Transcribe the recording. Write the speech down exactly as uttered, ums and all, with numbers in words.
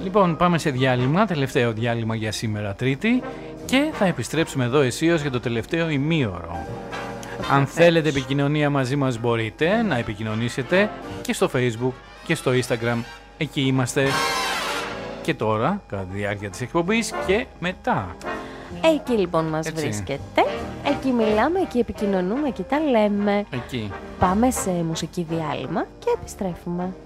Λοιπόν, πάμε σε διάλειμμα, τελευταίο διάλειμμα για σήμερα Τρίτη και θα επιστρέψουμε εδώ αισίως για το τελευταίο ημίωρο. Αν θέλετε επικοινωνία μαζί μας μπορείτε να επικοινωνήσετε και στο Facebook και στο Instagram. Εκεί είμαστε και τώρα, κατά τη διάρκεια της εκπομπής και μετά. Εκεί λοιπόν μας Έτσι. βρίσκεται, εκεί μιλάμε, εκεί επικοινωνούμε, εκεί τα λέμε. Εκεί. Πάμε σε μουσική διάλειμμα και επιστρέφουμε.